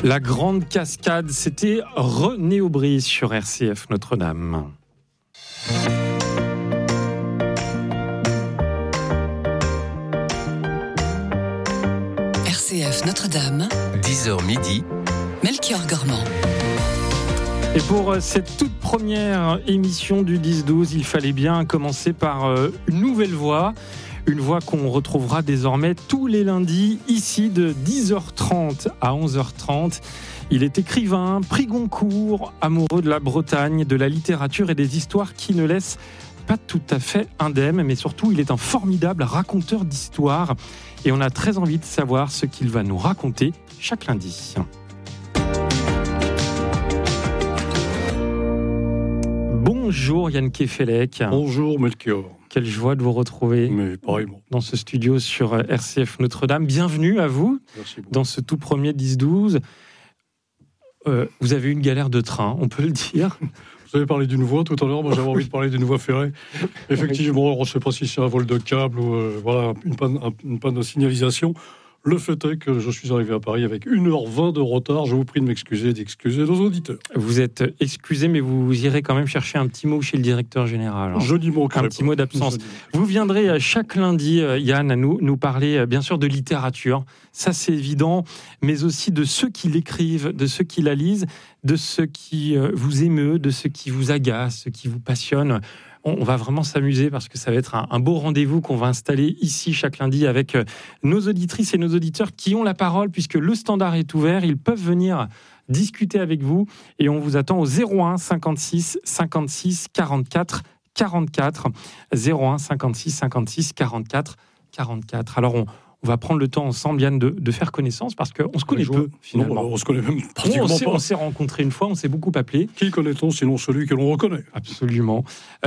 La grande cascade, c'était René Aubry sur RCF Notre-Dame. RCF Notre-Dame, 10h midi, Melchior Gormand. Et pour cette toute première émission du 10-12, il fallait bien commencer par une nouvelle voix. Une voix qu'on retrouvera désormais tous les lundis, ici de 10h30 à 11h30. Il est écrivain, prix Goncourt, amoureux de la Bretagne, de la littérature et des histoires qui ne laissent pas tout à fait indemne, mais surtout il est un formidable raconteur d'histoires. Et on a très envie de savoir ce qu'il va nous raconter chaque lundi. Bonjour Yann Kefelec. Bonjour Melchior. Quelle joie de vous retrouver dans ce studio sur RCF Notre-Dame. Bienvenue à vous. Merci beaucoup. Dans ce tout premier 10-12. Vous avez eu une galère de train, on peut le dire. Vous avez parlé d'une voie tout à l'heure, moi j'avais envie de parler d'une voie ferrée. Effectivement, je ne sais pas si c'est un vol de câble ou une panne de signalisation. Le fait est que je suis arrivé à Paris avec 1h20 de retard. Je vous prie de m'excuser et d'excuser nos auditeurs. Vous êtes excusé, mais vous irez quand même chercher un petit mot chez le directeur général. Je n'y manquerai pas. Un petit mot d'absence. Vous viendrez chaque lundi, Yann, à nous parler bien sûr de littérature. Ça, c'est évident, mais aussi de ceux qui l'écrivent, de ceux qui la lisent, de ceux qui vous émeut, de ceux qui vous agacent, ceux qui vous passionnent. On va vraiment s'amuser parce que ça va être un beau rendez-vous qu'on va installer ici chaque lundi avec nos auditrices et nos auditeurs qui ont la parole puisque le standard est ouvert. Ils peuvent venir discuter avec vous et on vous attend au 01 56 56 44 44. 01 56 56 44 44. Alors on va prendre le temps ensemble, Yann, de faire connaissance parce qu'on se connaît peu, finalement. Non, on se connaît même pratiquement pas. On s'est rencontrés une fois, on s'est beaucoup appelé. Qui connaît-on sinon celui que l'on reconnaît ? Absolument.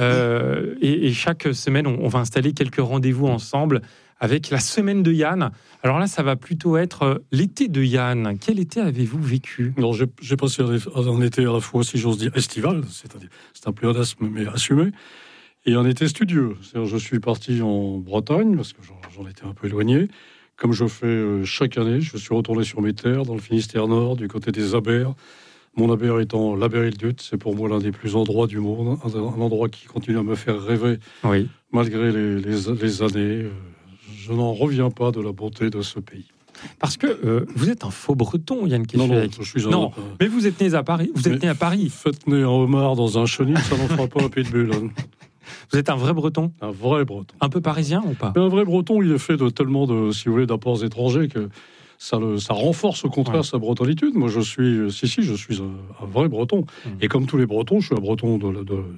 Et chaque semaine, on va installer quelques rendez-vous ensemble avec la semaine de Yann. Alors là, ça va plutôt être l'été de Yann. Quel été avez-vous vécu ? Alors, j'ai passé un été à la fois, si j'ose dire, estival, c'est-à-dire c'est un pléonasme mais assumé, et un été studieux. C'est-à-dire, je suis parti en Bretagne, parce que j'en étais un peu éloigné. Comme je fais chaque année, je suis retourné sur mes terres, dans le Finistère Nord, du côté des Abers. Mon Aber étant l'Aber-Île-Dut, c'est pour moi l'un des plus endroits du monde, un endroit qui continue à me faire rêver, oui. Malgré les années. Je n'en reviens pas de la beauté de ce pays. Parce que vous êtes un faux breton, Yann Kefelec. Non, je suis non, mais vous êtes né à Paris. Vous êtes né à Paris. Faites né un homard dans un chenil, ça n'en fera pas un pitbull. Hein. Vous êtes un vrai breton ? Un vrai breton. Un peu parisien ou pas ? Mais un vrai breton, il est fait de tellement d'apports étrangers que ça renforce au contraire sa bretonitude. Moi, je suis un vrai breton. Et comme tous les bretons, je suis un breton